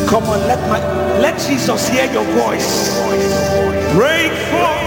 Come on, let Jesus hear your voice. Break forth.